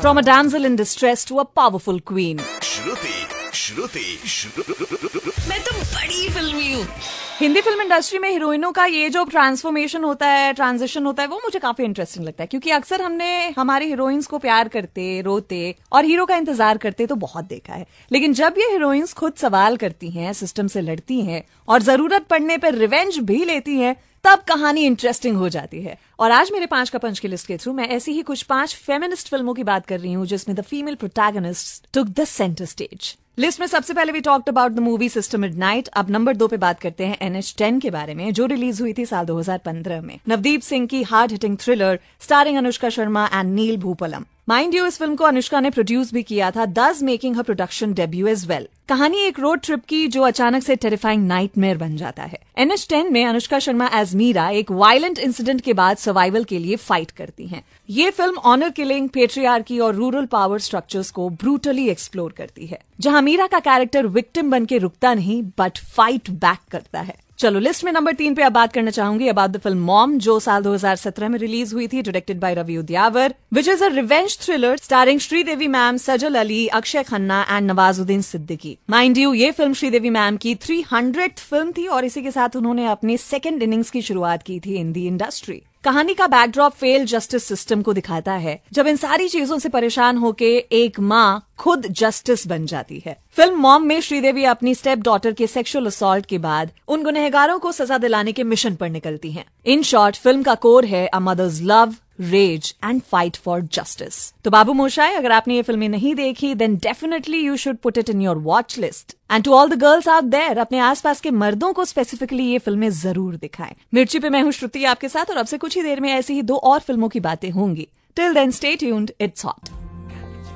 From a damsel in distress to a powerful queen. मैं तो बड़ी फिल्मी हूँ। हिंदी फिल्म इंडस्ट्री में हीरोइनों का ये जो ट्रांसफॉर्मेशन होता है, ट्रांजिशन होता है, वो मुझे काफी इंटरेस्टिंग लगता है, क्योंकि अक्सर हमने हमारे हीरोइंस को प्यार करते, रोते और हीरो का इंतजार करते तो बहुत देखा है। लेकिन जब ये हीरोइंस खुद सवाल करती हैं, सिस्टम से लड़ती हैं और जरूरत पड़ने पर रिवेंज भी लेती हैं, तब कहानी इंटरेस्टिंग हो जाती है। और आज मेरे 5 का पंच की लिस्ट के थ्रू मैं ऐसी ही कुछ 5 फेमिनिस्ट फिल्मों की बात कर रही हूँ जिसमें the female protagonist took the centre stage. List में सबसे पहले we talked about the movie sister midnight. अब नंबर 2 पे बात करते हैं NH10 के बारे में, जो रिलीज हुई थी साल 2015 में। नवदीप सिंह की hard hitting thriller starring Anushka Sharma and nil Bhoopalam. Mind you, इस फिल्म को अनुष्का ने प्रोड्यूस भी किया था, दस मेकिंग हर प्रोडक्शन डेब्यू एज वेल। कहानी एक रोड ट्रिप की जो अचानक से टेरिफाइंग नाइटमेयर बन जाता है। NH10 में अनुष्का शर्मा एज मीरा एक वायलेंट इंसिडेंट के बाद सर्वाइवल के लिए फाइट करती हैं। ये फिल्म ऑनर किलिंग, पेट्रियार्की और रूरल पावर स्ट्रक्चर्स को ब्रूटली एक्सप्लोर करती है, जहां मीरा का कैरेक्टर विक्टिम बन के रुकता नहीं बट फाइट बैक करता है। चलो लिस्ट में नंबर 3 पे अब बात करना चाहूंगी अबाउट द फिल्म मॉम, जो साल 2017 में रिलीज हुई थी, directed by Ravi उद्यावर, which is a revenge thriller starring Sridevi ma'am, Sajal Ali, Akshay Khanna and Nawazuddin Siddiqui. Mind you, ये फिल्म श्रीदेवी मैम की 300th फिल्म थी और इसी के साथ उन्होंने अपनी सेकेंड इनिंग्स की शुरुआत की थी इन दी इंडस्ट्री। कहानी का बैकड्रॉप फेल जस्टिस सिस्टम को दिखाता है, जब इन सारी चीजों से परेशान होके एक माँ खुद जस्टिस बन जाती है। फिल्म मॉम में श्रीदेवी अपनी स्टेप डॉटर के सेक्सुअल असॉल्ट के बाद उन गुनहगारों को सजा दिलाने के मिशन पर निकलती हैं। इन शॉर्ट, फिल्म का कोर है अ mother's love, raise and fight for justice. तो बाबू मोशाय, अगर आपने ये फिल्में नहीं देखी then definitely you should put it in your watch list. And to all the girls out there, अपने आसपास के मर्दों को स्पेसिफिकली ये फिल्में जरूर दिखाएं। मिर्ची पे मैं हूं श्रुति आपके साथ, और अब से कुछ ही देर में ऐसी ही 2 और फिल्मों की बातें होंगी। Till then stay tuned, it's hot.